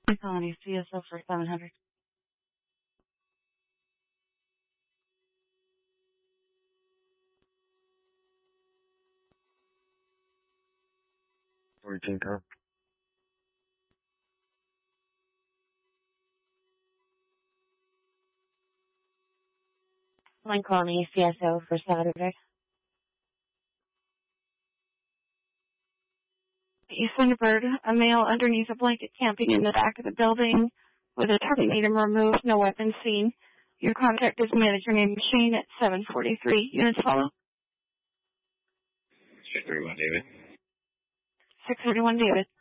I'm calling you CSO for 700. Tinker. I'm calling you CSO for Saturday. You Thunderbird, a male underneath a blanket camping in the back of the building with a target item removed, no weapon seen. Your contact is manager named Shane at 743. Units follow. 631 David. 631 David.